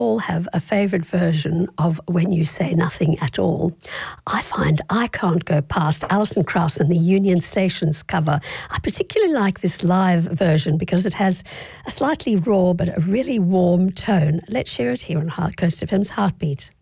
all have a favourite version of When You Say Nothing at All. I find I can't go past Alison Krauss and the Union Stations cover. I particularly like this live version because it has a slightly raw but a really warm tone. Let's share it here on Coast FM's Heartbeat.